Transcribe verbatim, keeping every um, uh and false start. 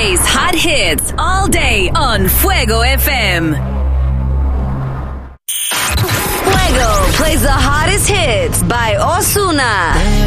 plays hot hits all day on Fuego F M. Fuego plays the hottest hits by Ozuna.